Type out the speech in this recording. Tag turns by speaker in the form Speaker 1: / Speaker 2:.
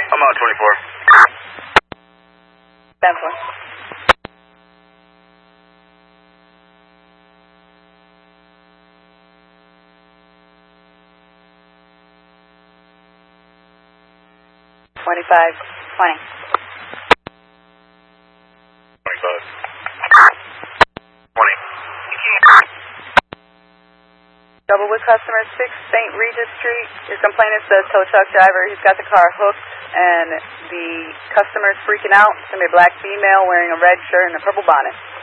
Speaker 1: I'm out 24.
Speaker 2: 10-4. $25, 20.
Speaker 1: 25. 20.
Speaker 2: Doublewood customer 6 St. Regis Street. Your complainant's the tow truck driver. He's got the car hooked and the customer's freaking out. It's going to be a black female wearing a red shirt and a purple bonnet.